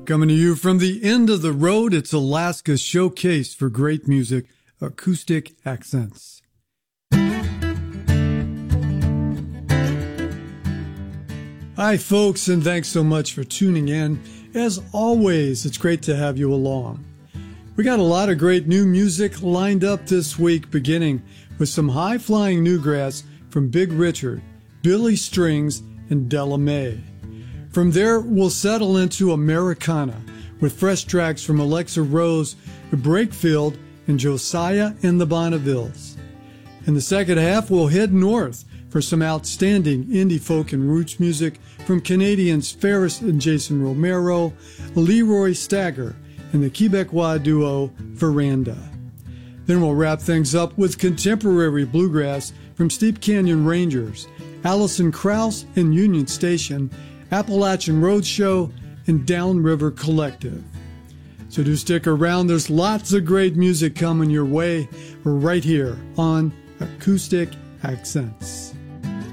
Coming to you from the end of the road, it's Alaska's showcase for great music, Acoustic Accents. Hi, folks, and thanks so much for tuning in. As always, it's great to have you along. We got a lot of great new music lined up this week, beginning with some high-flying newgrass from Big Richard, Billy Strings, and Della Mae. From there, we'll settle into Americana with fresh tracks from Alexa Rose, Breakfield, and Josiah and the Bonnevilles. In the second half, we'll head north for some outstanding indie folk and roots music from Canadians Ferris and Jason Romero, Leroy Stagger, and the Quebecois duo Veranda. Then we'll wrap things up with contemporary bluegrass from Steep Canyon Rangers, Allison Krauss and Union Station, Appalachian Roadshow, and Downriver Collective. So do stick around. There's lots of great music coming your way. We're right here on Acoustic Accents.